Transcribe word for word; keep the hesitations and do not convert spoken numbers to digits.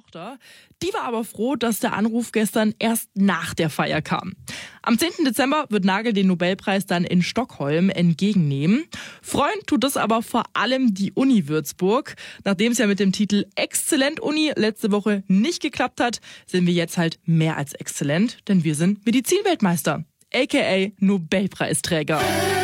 Tochter. Die war aber froh, dass der Anruf gestern erst nach der Feier kam. Am zehnten Dezember wird Nagel den Nobelpreis dann in Stockholm entgegennehmen. Freuen tut es aber vor allem die Uni Würzburg. Nachdem es ja mit dem Titel Exzellent-Uni letzte Woche nicht geklappt hat, sind wir jetzt halt mehr als exzellent, denn wir sind Medizinweltmeister, aka Nobelpreisträger.